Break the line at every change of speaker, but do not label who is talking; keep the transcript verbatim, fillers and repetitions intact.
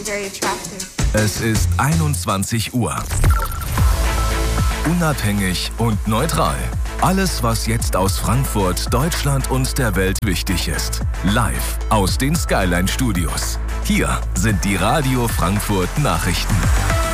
very attractive.
Es ist einundzwanzig Uhr. Unabhängig und neutral. Alles, was jetzt aus Frankfurt, Deutschland und der Welt wichtig ist. Live aus den Skyline Studios. Hier sind die Radio Frankfurt Nachrichten.